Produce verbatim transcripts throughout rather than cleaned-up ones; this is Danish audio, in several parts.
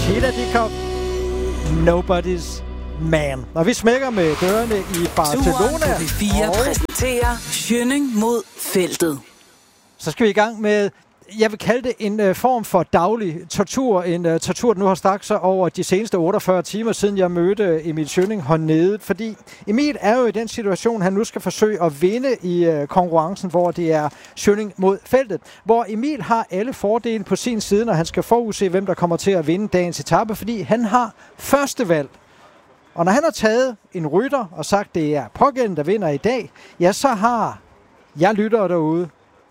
Nikita Dikov, Nobody's Man. Og vi smækker med dørene i Barcelona. Turen på P fire og præsenterer Schønning mod feltet. Så skal vi i gang med, jeg vil kalde det en uh, form for daglig tortur. En uh, tortur, der nu har strakt sig over de seneste otteogfyrre timer, siden jeg mødte Emil Schønning hernede. Fordi Emil er jo i den situation, han nu skal forsøge at vinde i uh, konkurrencen, hvor det er Schønning mod feltet. Hvor Emil har alle fordele på sin side, når han skal forudse, hvem der kommer til at vinde dagens etape, fordi han har første valg. Og når han har taget en rytter og sagt, det er pågældende, der vinder i dag, ja, så har jeg lyttere derude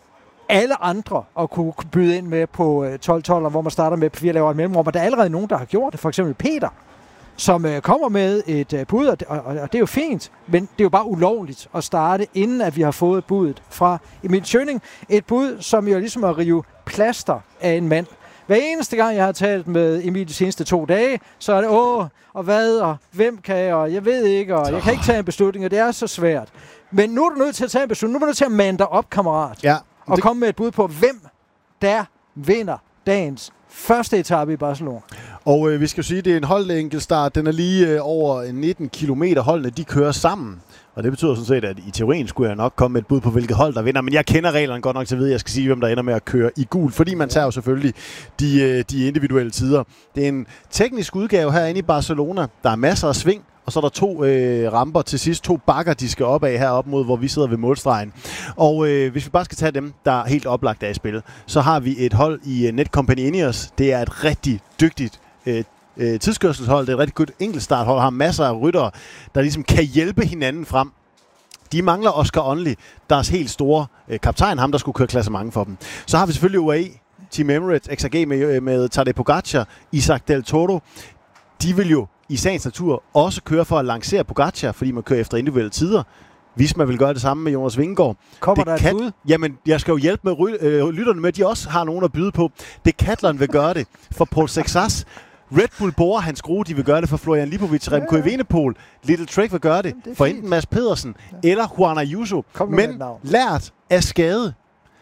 alle andre at kunne byde ind med på tolv tolv, hvor man starter med P fire laver et mellemrum. Og der er allerede nogen, der har gjort det. For eksempel Peter, som øh, kommer med et øh, bud, og, og, og det er jo fint, men det er jo bare ulovligt at starte, inden at vi har fået budet fra Emil Schønning. Et bud, som jo ligesom at rive plaster af en mand. Hver eneste gang, jeg har talt med Emil de seneste to dage, så er det, åh, og hvad, og hvem kan jeg, og jeg ved ikke, og jeg kan ikke tage en beslutning, og det er så svært. Men nu er du nødt til at tage en beslutning. Nu er du nødt til at mande dig op, kammerat. Ja. Og det... komme med et bud på, hvem der vinder dagens første etape i Barcelona. Og øh, vi skal jo sige, at det er en holdenkeltstart. Den er lige øh, over nitten kilometer. Holdene, de kører sammen. Og det betyder sådan set, at i teorien skulle jeg nok komme med et bud på, hvilket hold der vinder. Men jeg kender reglerne godt nok til at vide, at jeg skal sige, hvem der ender med at køre i gul. Fordi man tager jo selvfølgelig de, de individuelle tider. Det er en teknisk udgave herinde i Barcelona. Der er masser af sving. Og så er der to øh, ramper til sidst, to bakker, de skal op af heroppe mod, hvor vi sidder ved målstregen. Og øh, hvis vi bare skal tage dem, der er helt oplagt af i spil, så har vi et hold i uh, Netcompany Ineos. Det er et rigtig dygtigt øh, øh, tidskørselshold. Det er et rigtig godt enkeltstarthold. Har masser af ryttere, der ligesom kan hjælpe hinanden frem. De mangler Oscar Onley, deres helt store øh, kaptajn, ham der skulle køre klassement for dem. Så har vi selvfølgelig U A E, Team Emirates, X A G med, med Tadej Pogačar, Isaac Del Toro. De vil jo i sagens natur også køre for at lancere Pogačar, fordi man kører efter individuelle tider. Visma vil gøre det samme med Jonas Vingegaard. Kommer der et Kat- bud? Jamen, jeg skal jo hjælpe med ry- øh, lytterne med, at de også har nogen at byde på. Det Catlon vil gøre det for Paul Sexas. Red Bull Bora, hans skrue, de vil gøre det for Florian Lipovic, Remco Evenepoel. Little Trek vil gøre det, det for enten Mads Pedersen ja. eller Juan Ayuso. Men lært af skade,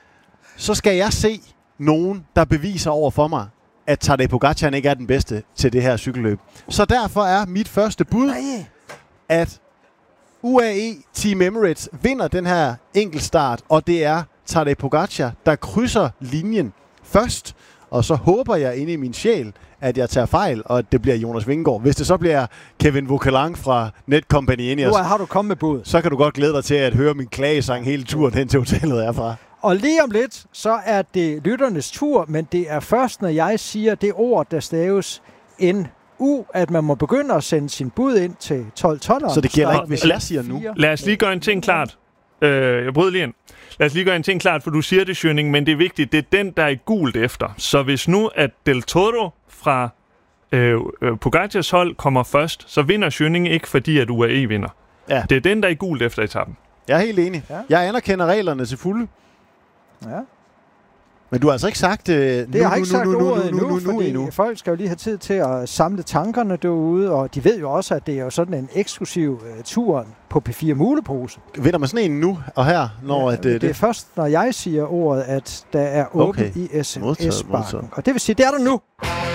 så skal jeg se nogen, der beviser over for mig, at Tadej Pogačar ikke er den bedste til det her cykelløb. Så derfor er mit første bud, Nej. at U A E Team Emirates vinder den her enkeltstart, og det er Tadej Pogačar, der krydser linjen først, og så håber jeg inde i min sjæl, at jeg tager fejl, og at det bliver Jonas Vingegaard. Hvis det så bliver Kevin Vauquelin fra Netcompany Ineos, nu har du kommet med bud. Så kan du godt glæde dig til at høre min klagesang hele turen hen til hotellet herfra. Og lige om lidt, så er det lytternes tur, men det er først, når jeg siger det ord, der staves N U, at man må begynde at sende sin bud ind til tolv tolv. Så det gælder ikke, hvis jeg siger nu. Lad os lige gøre en ting klart. Øh, jeg bryder lige ind. Lad os lige gøre en ting klart, for du siger det, Schønning, men det er vigtigt. Det er den, der er gult efter. Så hvis nu, at Del Toro fra øh, Pogacars hold kommer først, så vinder Schønning ikke, fordi at U A E vinder. Ja. Det er den, der er gult efter etappen. Jeg er helt enig. Ja. Jeg anerkender reglerne til fulde. Ja. Men du har altså ikke sagt... Uh, det nu, har ikke nu, sagt nu, ordet nu, nu, endnu, nu, fordi nu. folk skal jo lige have tid til at samle tankerne derude, og de ved jo også, at det er jo sådan en eksklusiv uh, tur på P fire Mulepose. Vinder man sådan en nu og her? Når ja, at, det, det er først, når jeg siger ordet, at der er åbent okay. i S M S-banken. Og det vil sige, det er der nu.